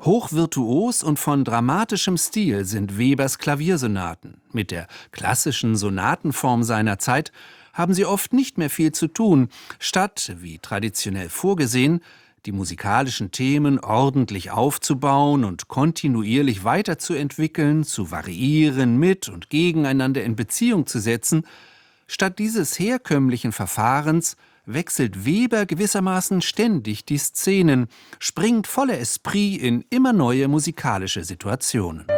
Hochvirtuos und von dramatischem Stil sind Webers Klaviersonaten. Mit der klassischen Sonatenform seiner Zeit haben sie oft nicht mehr viel zu tun. Statt, wie traditionell vorgesehen, die musikalischen Themen ordentlich aufzubauen und kontinuierlich weiterzuentwickeln, zu variieren, mit und gegeneinander in Beziehung zu setzen, statt dieses herkömmlichen Verfahrens wechselt Weber gewissermaßen ständig die Szenen, springt voller Esprit in immer neue musikalische Situationen.